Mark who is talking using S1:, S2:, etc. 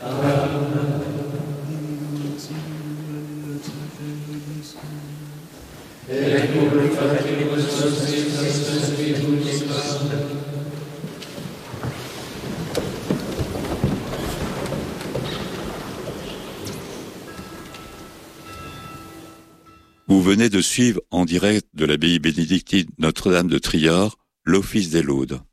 S1: Vous venez de suivre en direct de l'abbaye bénédictine Notre-Dame de Trior l'office des laudes.